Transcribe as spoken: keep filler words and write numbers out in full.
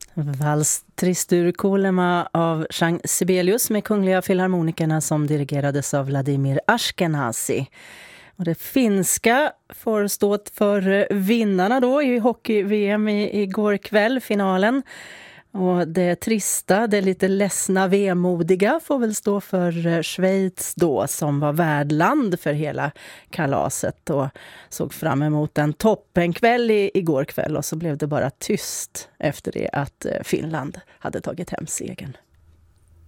Vals Tristur Kolema av Jean Sibelius med Kungliga Filharmonikerna som dirigerades av Vladimir Ashkenazi. Och det finska får stå för vinnarna då i hockey-V M i, igår kväll, finalen. Och det trista, det lite ledsna, vemodiga får väl stå för Schweiz då som var värdland för hela kalaset och såg fram emot en toppenkväll i, igår kväll och så blev det bara tyst efter det att Finland hade tagit hem segern.